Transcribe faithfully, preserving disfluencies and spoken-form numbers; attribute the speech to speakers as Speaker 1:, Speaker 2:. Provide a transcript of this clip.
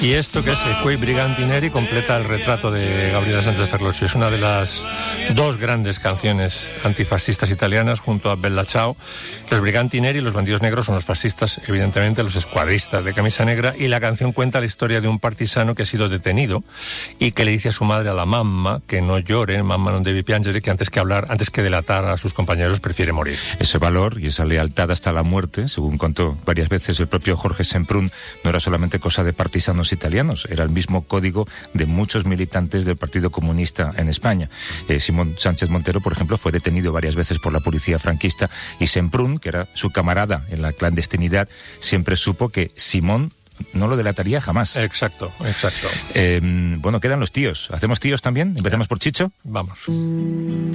Speaker 1: Y esto que es Quei Briganti Neri completa el retrato de Gabriela Sánchez Ferlosio. Es una de las dos grandes canciones antifascistas italianas junto a Bella Ciao. Los Briganti Neri, los bandidos negros, son los fascistas, evidentemente los escuadristas de camisa negra, y la canción cuenta la historia de un partisano que ha sido detenido y que le dice a su madre, a la mamma, que no llore, mamma non devi piangere, que antes que hablar, antes que delatar a sus compañeros, prefiere morir.
Speaker 2: Ese valor y esa lealtad hasta la muerte, según contó varias veces el propio Jorge Semprún, no era solamente cosa de partisanos italianos, era el mismo código de muchos militantes del Partido Comunista en España. Eh, Simón Sánchez Montero, por ejemplo, fue detenido varias veces por la policía franquista, y Semprún, que era su camarada en la clandestinidad, siempre supo que Simón no lo delataría jamás.
Speaker 1: Exacto, exacto.
Speaker 2: Eh, bueno, quedan los tíos. ¿Hacemos tíos también? ¿Empezamos por Chicho?
Speaker 1: Vamos.